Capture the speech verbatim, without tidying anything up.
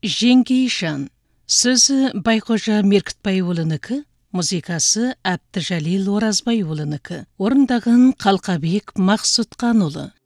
Жеңгейшан. Сөзі Байқожа Меркітбайұлынікі, музыкасы Әбдіжәлел Оразбайұлынікі. Орындағын Қалқабек Мақсұтқанұлы.